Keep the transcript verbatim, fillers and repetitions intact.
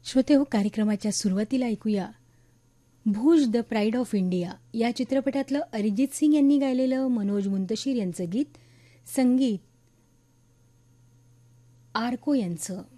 श्रोते हो, कार्यक्रमाच्या सुरुवातीला ऐकूया भूज द प्राईड ऑफ इंडिया या चित्रपटातलं अरिजित सिंग यांनी गायलेलं मनोज मुंतशीर यांचं गीत, संगीत आर्को यांचं.